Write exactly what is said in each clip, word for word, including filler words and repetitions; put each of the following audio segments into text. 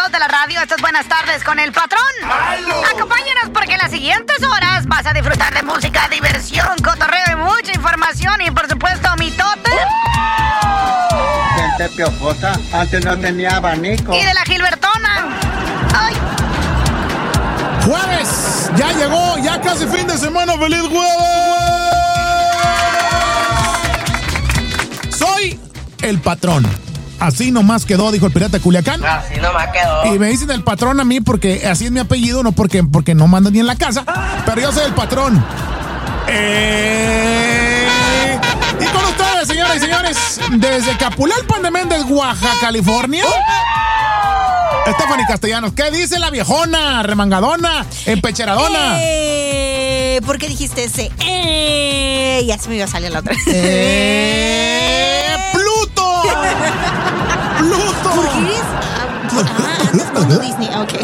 dos de la radio. Estas buenas tardes con el patrón. Acompáñanos porque en las siguientes horas vas a disfrutar de música, diversión, cotorreo y mucha información. Y por supuesto, mitote. Gente piojosa, antes no tenía abanico. Y de la Gilbertona. ¡Ay! Jueves, ya llegó, ya casi fin de semana. ¡Feliz jueves! Soy el patrón. Así nomás quedó, dijo el pirata de Culiacán. Así nomás quedó. Y me dicen el patrón a mí porque así es mi apellido, no porque, porque no mando ni en la casa. Pero yo soy el patrón. Eh... Y con ustedes, señoras y señores, desde Capulalpan de Méndez, Oaxaca, California. Stephanie Castellanos, ¿qué dice la viejona, remangadona, empecheradona? Eh, ¿Por qué dijiste ese? Eh, ya se me iba a salir la otra. Eh, ¡Pluto! ¡Pluto! ¿Por qué eres? Ah, andas cuando Disney. Ok.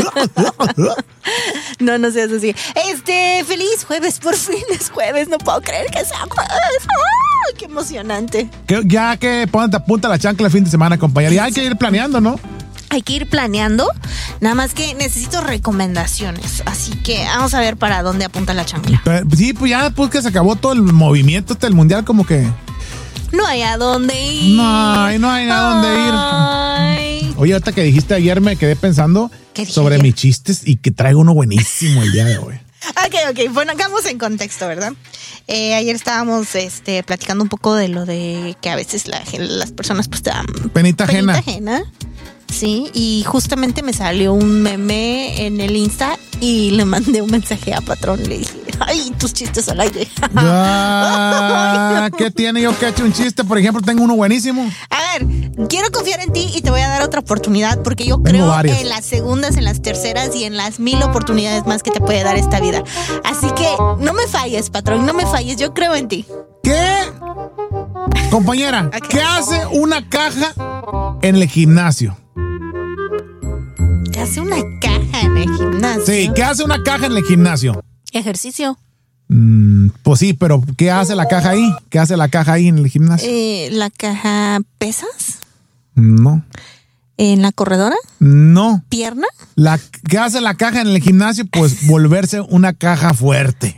No, no seas así. Este, feliz jueves, por fin es jueves. No puedo creer que sea jueves. ¡Ay, qué emocionante! Que, ya que ponte a punta la chancla el fin de semana, compañera. Ya hay que ir planeando, ¿no? Hay que ir planeando, nada más que necesito recomendaciones, así que vamos a ver para dónde apunta la chancla. Pero, sí, pues ya después que se acabó todo el movimiento este del mundial, como que no hay a dónde ir. No hay, no hay a dónde ir. Ay. Oye, ahorita que dijiste ayer me quedé pensando sobre ayer? mis chistes y que traigo uno buenísimo el día de hoy. Ok, ok, bueno, hagamos en contexto, ¿verdad? Eh, ayer estábamos este, platicando un poco de lo de que a veces la, las personas pues te dan penita ajena. Penita ajena. Sí, y justamente me salió un meme en el Insta y le mandé un mensaje a Patrón. Le dije, ay, tus chistes al aire. Ya, ¿qué tiene yo que he hecho un chiste? Por ejemplo, tengo uno buenísimo. A ver, quiero confiar en ti y te voy a dar otra oportunidad porque yo tengo creo varios. en las segundas, en las terceras y en las mil oportunidades más que te puede dar esta vida. Así que no me falles, Patrón, no me falles, yo creo en ti. ¿Qué? Compañera, Okay. ¿qué hace una caja en el gimnasio? ¿Qué hace una caja en el gimnasio? Sí, ¿qué hace una caja en el gimnasio? Ejercicio. Mm, pues sí, pero ¿qué hace la caja ahí? ¿Qué hace la caja ahí en el gimnasio? Eh, ¿La caja pesas? No. ¿En la corredora? No. ¿Pierna? La, ¿Qué hace la caja en el gimnasio? Pues volverse una caja fuerte.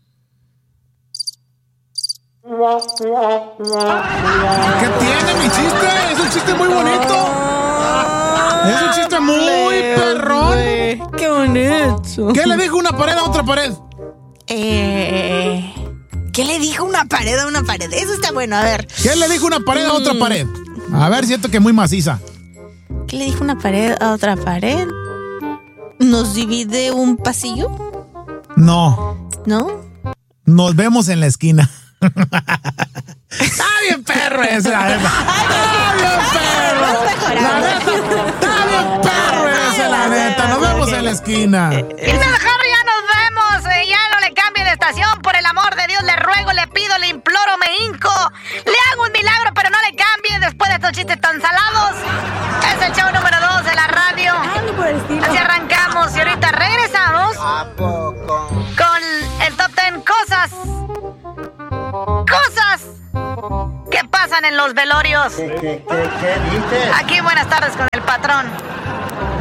¿Qué tiene mi chiste? Es un chiste muy bonito. Es un chiste muy perrón. ¡Qué bonito! ¿Qué le dijo una pared a otra pared? Eh, ¿Qué le dijo una pared a una pared? Eso está bueno, a ver. ¿Qué le dijo una pared a otra Mm. pared? A ver, siento que es muy maciza. ¿Qué le dijo una pared a otra pared? ¿Nos divide un pasillo? No. ¿No? Nos vemos en la esquina. Está bien perro ese, la neta. Está bien perro. La neta, está bien perro ese, la neta. Nos vemos en la esquina. Y mejor ya nos vemos. Eh, ya no le cambie de estación. Por el amor de Dios, le ruego, le pido, le imploro, me hinco. Le hago un milagro, pero no le cambie después de estos chistes tan salados. Es el show número dos de la radio. Así arrancamos y ahorita regresamos con el top ten cosas. Cosas que pasan en los velorios. ¿Qué, qué, qué, qué dices? Aquí buenas tardes con el patrón.